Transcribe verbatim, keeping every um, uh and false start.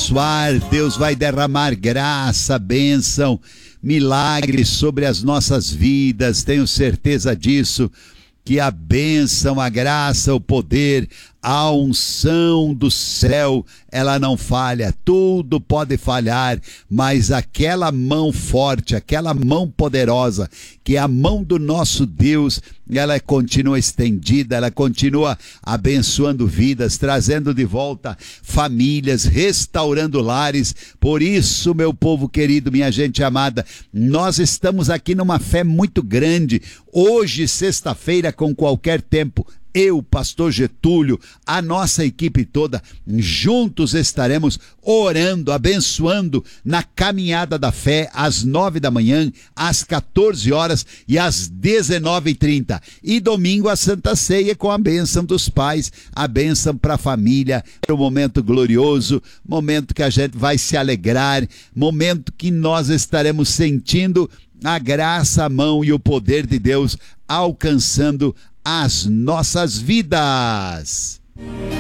abençoar, Deus vai derramar graça, bênção, milagres sobre as nossas vidas, tenho certeza disso, que a bênção, a graça, o poder, a unção do céu, ela não falha, tudo pode falhar, mas aquela mão forte, aquela mão poderosa, que é a mão do nosso Deus, ela continua estendida, ela continua abençoando vidas, trazendo de volta famílias, restaurando lares. Por isso, meu povo querido, minha gente amada, nós estamos aqui numa fé muito grande, hoje, sexta-feira, com qualquer tempo, eu, pastor Getúlio, a nossa equipe toda, juntos estaremos orando, abençoando na caminhada da fé, às nove da manhã, às quatorze horas e às dezenove e trinta. E domingo a Santa Ceia com a bênção dos pais, a bênção para a família, é um momento glorioso, momento que a gente vai se alegrar, momento que nós estaremos sentindo a graça, a mão e o poder de Deus alcançando as nossas vidas.